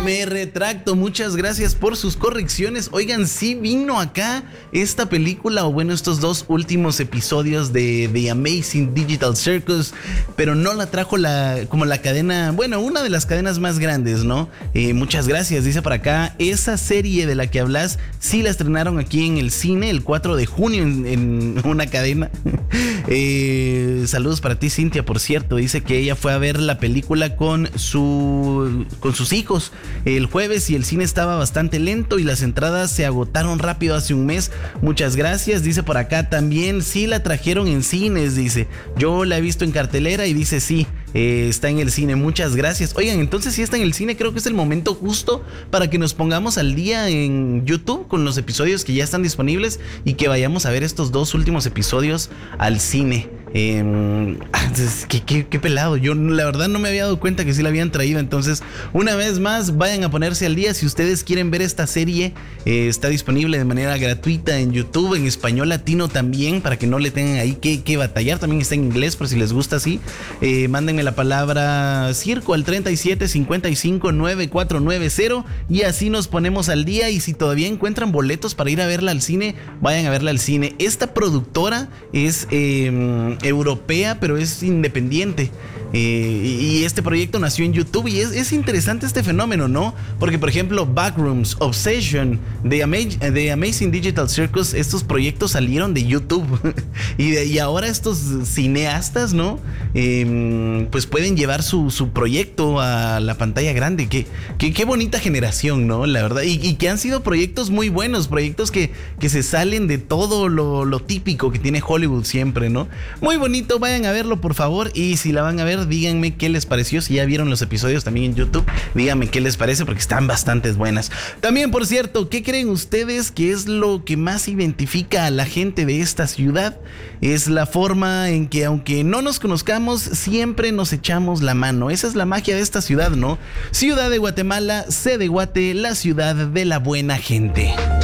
Me retracto, muchas gracias por sus correcciones. Oigan, sí vino acá esta película, o bueno, estos dos últimos episodios de The Amazing Digital Circus, pero no la trajo como la cadena, bueno, una de las cadenas más grandes, ¿no? Muchas gracias, dice por acá. Esa serie de la que hablas, sí la estrenaron aquí en el cine el 4 de junio en una cadena. Saludos para ti, Cintia, por cierto. Dice que ella fue a ver la película con sus hijos el jueves y el cine estaba bastante lento y las entradas se agotaron rápido hace un mes. Muchas gracias. Dice por acá también, sí la trajeron en cines, dice. Yo la he visto en cartelera y dice sí. Está en el cine, muchas gracias. Oigan, entonces si está en el cine, creo que es el momento justo para que nos pongamos al día en YouTube con los episodios que ya están disponibles y que vayamos a ver estos dos últimos episodios al cine. Qué pelado. Yo la verdad no me había dado cuenta que sí la habían traído. Entonces, una vez más, vayan a ponerse al día. Si ustedes quieren ver esta serie, está disponible de manera gratuita en YouTube, en español latino también, para que no le tengan ahí que batallar. También está en inglés, por si les gusta así. Mándenme la palabra circo al 37559490 y así nos ponemos al día. Y si todavía encuentran boletos para ir a verla al cine, vayan a verla al cine. Esta productora es europea, pero es independiente. Y este proyecto nació en YouTube y es interesante este fenómeno, ¿no? Porque, por ejemplo, Backrooms, Obsession, The Amazing Digital Circus, estos proyectos salieron de YouTube. y ahora estos cineastas, ¿no? Pues pueden llevar su proyecto a la pantalla grande. Qué bonita generación, ¿no? La verdad. Y que han sido proyectos muy buenos, proyectos que se salen de todo lo típico que tiene Hollywood siempre, ¿no? Muy bonito, vayan a verlo, por favor. Y si la van a ver, díganme qué les pareció. Si ya vieron los episodios también en YouTube, díganme qué les parece, porque están bastante buenas. También, por cierto, ¿qué creen ustedes que es lo que más identifica a la gente de esta ciudad? Es la forma en que, aunque no nos conozcamos, siempre nos echamos la mano. Esa es la magia de esta ciudad, ¿no? Ciudad de Guatemala, C de Guate, la ciudad de la buena gente.